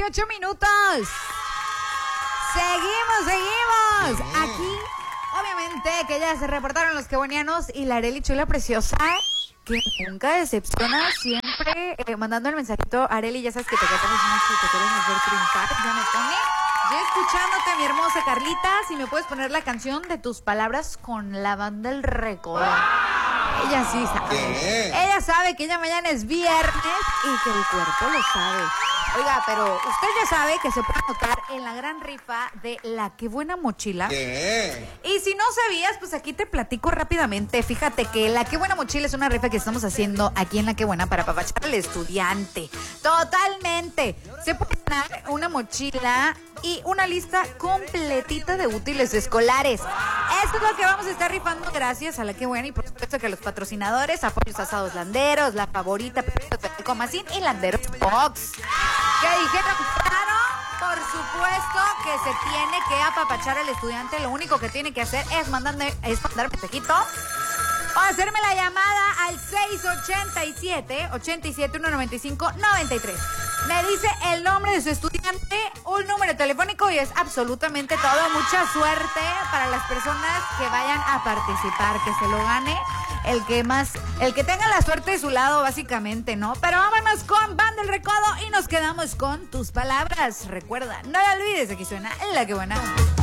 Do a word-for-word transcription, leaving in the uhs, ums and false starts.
dieciocho minutos. Seguimos, seguimos. Aquí, obviamente, que ya se reportaron los quebonianos y la Arely Chula Preciosa, que nunca decepciona, siempre eh, mandando el mensajito. Arely, ya sabes que te queremos mucho y te queremos hacer triunfar. Ya me pone. Yo escuchándote, mi hermosa Carlita, si me puedes poner la canción de tus palabras con la banda El Recodo. Ella sí sabe. ¿Qué? Ella sabe que ya mañana es viernes y que el cuerpo lo sabe. Oiga, pero usted ya sabe que se puede anotar en la gran rifa de La Qué Buena Mochila. ¿Qué? Y si no sabías, pues aquí te platico rápidamente. Fíjate que La Qué Buena Mochila es una rifa que estamos haciendo aquí en La Qué Buena para apapachar al estudiante. Totalmente. Se puede ganar una mochila y una lista completita de útiles escolares. Esto es lo que vamos a estar rifando gracias a La Qué Buena y por supuesto que a los patrocinadores, Apoyos Asados Landeros, La Favorita, Comacín y Landeros Box. ¿Qué dijeron? Claro, por supuesto que se tiene que apapachar al estudiante. Lo único que tiene que hacer es mandarme, es mandar mensajito o hacerme la llamada al seis ochenta y siete, ochenta y siete, ciento noventa y cinco, noventa y tres. Me dice el nombre de su estudiante, un número telefónico y es absolutamente todo. Mucha suerte para las personas que vayan a participar, que se lo gane el que más, el que tenga la suerte de su lado, básicamente, ¿no? Pero vámonos con Banda El Recodo y nos quedamos con tus palabras. Recuerda, no la olvides, aquí suena La Qué Buena.